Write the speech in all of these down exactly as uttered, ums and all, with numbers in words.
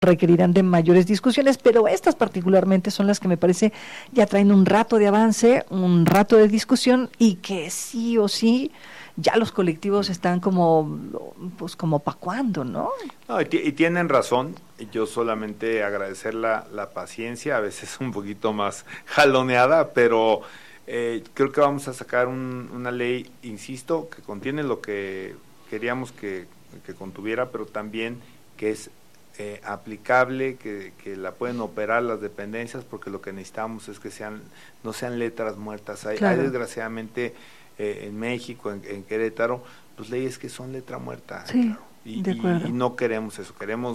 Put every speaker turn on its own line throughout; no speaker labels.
requerirán de mayores discusiones, pero estas particularmente son las que me parece ya traen un rato de avance, un rato de discusión y que sí o sí ya los colectivos están como, pues como pa' cuándo, ¿no?
No, y, t- y tienen razón. Yo solamente agradecer la, la paciencia, a veces un poquito más jaloneada, pero eh, creo que vamos a sacar un, una ley, insisto, que contiene lo que queríamos que, que contuviera, pero también que es eh, aplicable, que, que la pueden operar las dependencias, porque lo que necesitamos es que sean no sean letras muertas. Hay, claro. hay desgraciadamente eh, en México, en, en Querétaro, pues leyes que son letra muerta.
Sí,
claro. y,
de acuerdo.
Y, y no queremos eso, queremos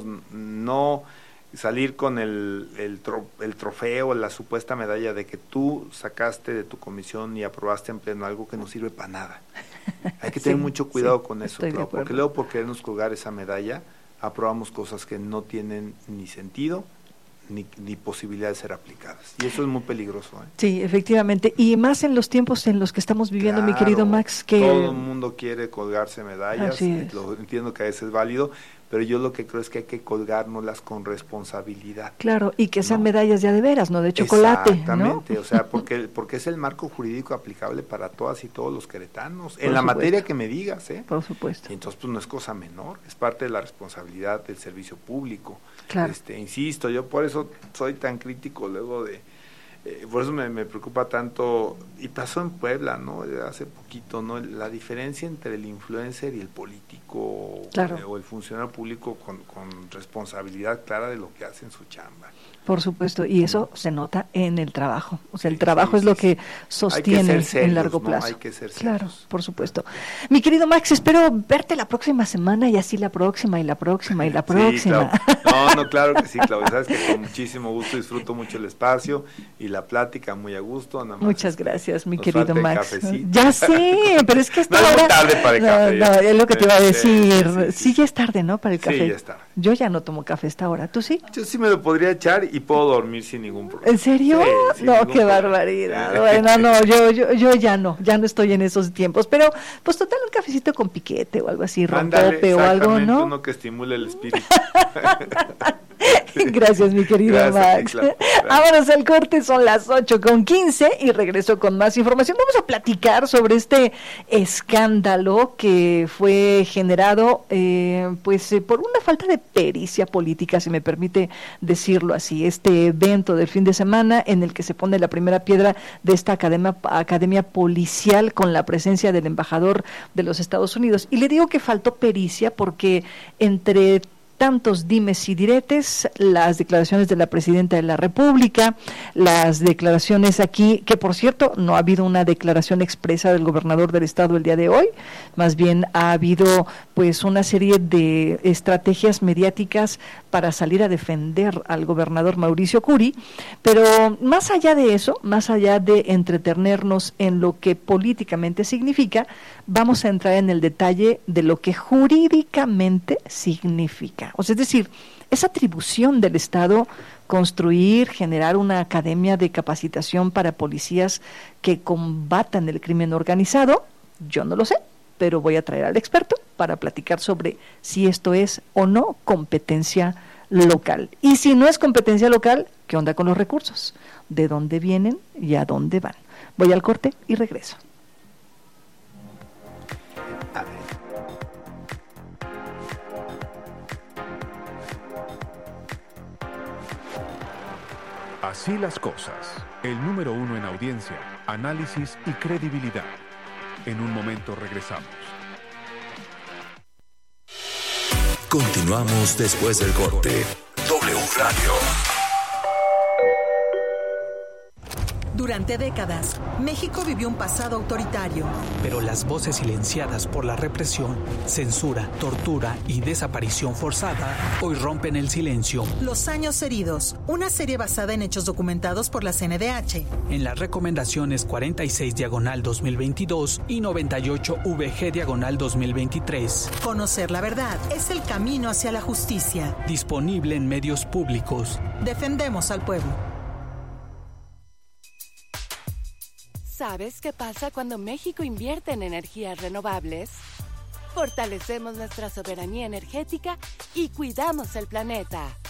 no salir con el, el, tro, el trofeo, la supuesta medalla de que tú sacaste de tu comisión y aprobaste en pleno algo que no sirve para nada. Hay que tener sí, mucho cuidado sí, con eso, claro, porque luego por querernos colgar esa medalla, aprobamos cosas que no tienen ni sentido ni, ni posibilidad de ser aplicadas. Y eso es muy peligroso, ¿eh?
Sí, efectivamente. Y más en los tiempos en los que estamos viviendo,
claro,
mi querido Max, que
todo el mundo quiere colgarse medallas, lo entiendo que a veces es válido, pero yo lo que creo es que hay que colgárnoslas con responsabilidad.
Claro, y que sean ¿no? medallas ya de veras, no de chocolate.
Exactamente,
¿no?
O sea, porque porque es el marco jurídico aplicable para todas y todos los queretanos, Por en la supuesto. materia que me digas, ¿eh?
Por supuesto.
Y entonces pues no es cosa menor, es parte de la responsabilidad del servicio público.
Claro.
Este, insisto, yo por eso soy tan crítico luego de Eh, por eso me, me preocupa tanto, y pasó en Puebla, ¿no? Hace poquito, ¿no? La diferencia entre el influencer y el político,
claro.
eh, o el funcionario público con, con responsabilidad clara de lo que hace en su chamba.
Por supuesto, y eso se nota en el trabajo. O sea, el sí, trabajo sí, es lo que sí. sostiene que serios, en largo plazo.
¿no? Hay que ser serios.
Claro, por supuesto. Mi querido Max, espero verte la próxima semana y así la próxima y la próxima y la próxima.
Sí, claro. No, no, claro que sí, Claudia. Sabes que con muchísimo gusto disfruto mucho el espacio y la plática muy a gusto. Nada más
Muchas
es
gracias, mi
nos
querido
falta
Max.
El cafecito.
Ya sé, pero es que esta
no
hora...
es muy tarde para el
no,
café.
No, es lo que te iba a decir.
Sí, sí, sí,
sí, ya es tarde, ¿no? Para el café.
Sí, ya es tarde.
Yo ya no tomo café a esta hora. ¿Tú sí?
Yo sí me lo podría echar y puedo dormir sin ningún problema.
¿En serio?
Sí,
no, qué
problema.
barbaridad. Bueno, no, yo, yo, yo ya no, ya no estoy en esos tiempos. Pero, pues total, un cafecito con piquete o algo así, rompope o algo, ¿no?
Uno que estimule el espíritu.
Gracias, mi querido Gracias, Max. Vámonos al corte, son las ocho con quince y regreso con más información. Vamos a platicar sobre este escándalo que fue generado eh, pues eh, por una falta de pericia política, si me permite decirlo así. Este evento del fin de semana en el que se pone la primera piedra de esta academia, academia policial con la presencia del embajador de los Estados Unidos. Y le digo que faltó pericia porque entre tantos dimes y diretes, las declaraciones de la Presidenta de la República, las declaraciones aquí, que por cierto no ha habido una declaración expresa del gobernador del estado el día de hoy, más bien ha habido pues una serie de estrategias mediáticas para salir a defender al gobernador Mauricio Curi, pero más allá de eso, más allá de entretenernos en lo que políticamente significa, vamos a entrar en el detalle de lo que jurídicamente significa. O sea, es decir, es atribución del Estado construir, generar una academia de capacitación para policías que combatan el crimen organizado. Yo no lo sé, pero voy a traer al experto para platicar sobre si esto es o no competencia local. Y si no es competencia local, ¿qué onda con los recursos? ¿De dónde vienen y a dónde van? Voy al corte y regreso.
Así las cosas. El número uno en audiencia, análisis y credibilidad. En un momento regresamos.
Continuamos después del corte. W Radio.
Durante décadas, México vivió un pasado autoritario.
Pero las voces silenciadas por la represión, censura, tortura y desaparición forzada hoy rompen el silencio.
Los años heridos, una serie basada en hechos documentados por la C N D H.
En las recomendaciones cuarenta y seis diagonal dos mil veintidós y noventa y ocho V G diagonal dos mil veintitrés.
Conocer la verdad es el camino hacia la justicia.
Disponible en medios públicos.
Defendemos al pueblo.
¿Sabes qué pasa cuando México invierte en energías renovables? Fortalecemos nuestra soberanía energética y cuidamos el planeta.